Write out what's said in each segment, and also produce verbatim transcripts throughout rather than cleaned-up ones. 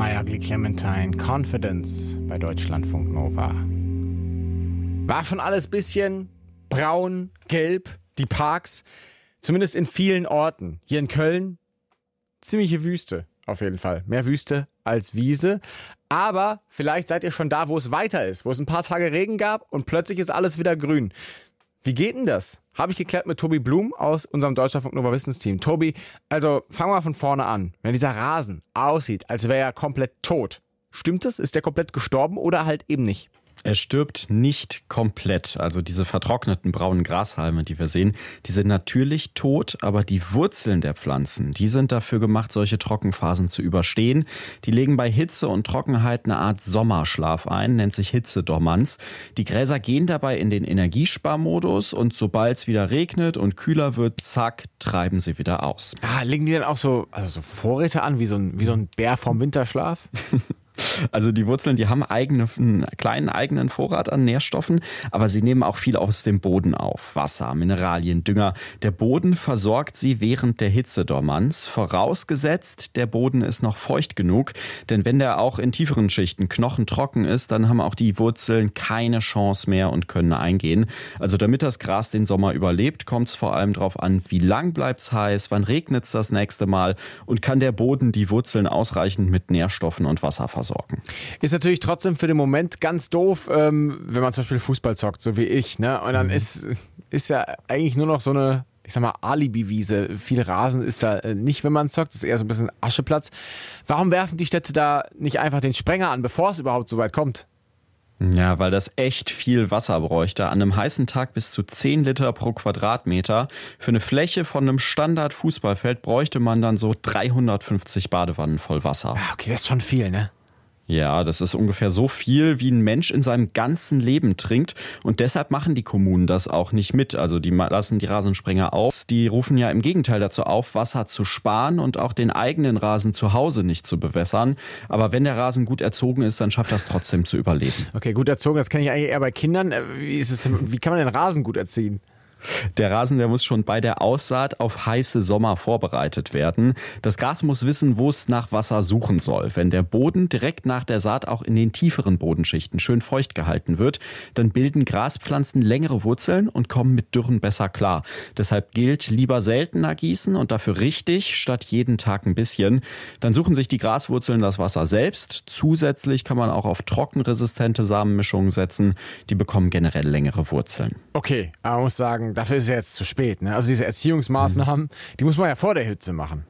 My Ugly Clementine, Confidence bei Deutschlandfunk Nova. War schon alles bisschen braun, gelb, die Parks, zumindest in vielen Orten. Hier in Köln, ziemliche Wüste auf jeden Fall. Mehr Wüste als Wiese. Aber vielleicht seid ihr schon da, wo es weiter ist, wo es ein paar Tage Regen gab und plötzlich ist alles wieder grün. Wie geht denn das? Habe ich geklärt mit Tobi Blum aus unserem Deutschlandfunk Nova Wissensteam. Tobi, also fangen wir von vorne an. Wenn dieser Rasen aussieht, als wäre er komplett tot, stimmt das? Ist der komplett gestorben oder halt eben nicht? Er stirbt nicht komplett. Also diese vertrockneten braunen Grashalme, die wir sehen, die sind natürlich tot, aber die Wurzeln der Pflanzen, die sind dafür gemacht, solche Trockenphasen zu überstehen. Die legen bei Hitze und Trockenheit eine Art Sommerschlaf ein, nennt sich Hitzedormanz. Die Gräser gehen dabei in den Energiesparmodus und sobald es wieder regnet und kühler wird, zack, treiben sie wieder aus. Ah, legen die dann auch so, also so Vorräte an, wie so ein, wie so ein Bär vorm Winterschlaf? Also die Wurzeln, die haben eigene, einen kleinen eigenen Vorrat an Nährstoffen, aber sie nehmen auch viel aus dem Boden auf. Wasser, Mineralien, Dünger. Der Boden versorgt sie während der Hitzedormanz, vorausgesetzt, der Boden ist noch feucht genug. Denn wenn der auch in tieferen Schichten knochentrocken ist, dann haben auch die Wurzeln keine Chance mehr und können eingehen. Also damit das Gras den Sommer überlebt, kommt es vor allem darauf an, wie lang bleibt es heiß, wann regnet es das nächste Mal und kann der Boden die Wurzeln ausreichend mit Nährstoffen und Wasser versorgen. Ist natürlich trotzdem für den Moment ganz doof, ähm, wenn man zum Beispiel Fußball zockt, so wie ich, ne? Und dann mhm. ist, ist ja eigentlich nur noch so eine, ich sag mal, Alibi-Wiese. Viel Rasen ist da nicht, wenn man zockt. Das ist eher so ein bisschen Ascheplatz. Warum werfen die Städte da nicht einfach den Sprenger an, bevor es überhaupt so weit kommt? Ja, weil das echt viel Wasser bräuchte. An einem heißen Tag bis zu zehn Liter pro Quadratmeter. Für eine Fläche von einem Standard-Fußballfeld bräuchte man dann so dreihundertfünfzig Badewannen voll Wasser. Ja, okay, das ist schon viel, ne? Ja, das ist ungefähr so viel, wie ein Mensch in seinem ganzen Leben trinkt. Und deshalb machen die Kommunen das auch nicht mit. Also die lassen die Rasensprenger aus. Die rufen ja im Gegenteil dazu auf, Wasser zu sparen und auch den eigenen Rasen zu Hause nicht zu bewässern. Aber wenn der Rasen gut erzogen ist, dann schafft das trotzdem zu überleben. Okay, gut erzogen, das kenne ich eigentlich eher bei Kindern. Wie ist es denn, wie kann man den Rasen gut erziehen? Der Rasen, der muss schon bei der Aussaat auf heiße Sommer vorbereitet werden. Das Gras muss wissen, wo es nach Wasser suchen soll. Wenn der Boden direkt nach der Saat auch in den tieferen Bodenschichten schön feucht gehalten wird, dann bilden Graspflanzen längere Wurzeln und kommen mit Dürren besser klar. Deshalb gilt, lieber seltener gießen und dafür richtig, statt jeden Tag ein bisschen. Dann suchen sich die Graswurzeln das Wasser selbst. Zusätzlich kann man auch auf trockenresistente Samenmischungen setzen. Die bekommen generell längere Wurzeln. Okay, aber man muss sagen, dafür ist es ja jetzt zu spät, ne? Also diese Erziehungsmaßnahmen, die muss man ja vor der Hitze machen.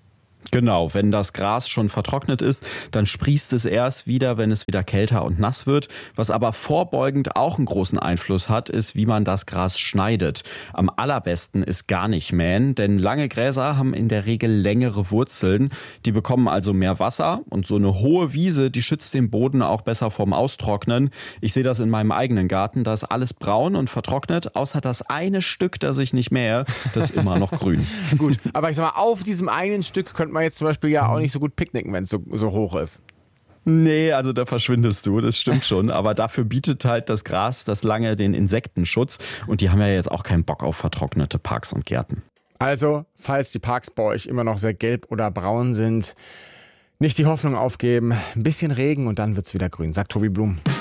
Genau, wenn das Gras schon vertrocknet ist, dann sprießt es erst wieder, wenn es wieder kälter und nass wird. Was aber vorbeugend auch einen großen Einfluss hat, ist, wie man das Gras schneidet. Am allerbesten ist gar nicht mähen, denn lange Gräser haben in der Regel längere Wurzeln. Die bekommen also mehr Wasser und so eine hohe Wiese, die schützt den Boden auch besser vorm Austrocknen. Ich sehe das in meinem eigenen Garten, da ist alles braun und vertrocknet, außer das eine Stück, das ich nicht mähe, das ist immer noch grün. Gut, aber ich sag mal, auf diesem einen Stück könnte man jetzt zum Beispiel ja auch nicht so gut picknicken, wenn es so, so hoch ist. Nee, also da verschwindest du, das stimmt schon. Aber dafür bietet halt das Gras das lange den Insektenschutz. Und die haben ja jetzt auch keinen Bock auf vertrocknete Parks und Gärten. Also, falls die Parks bei euch immer noch sehr gelb oder braun sind, nicht die Hoffnung aufgeben. Ein bisschen Regen und dann wird's wieder grün, sagt Tobi Blum.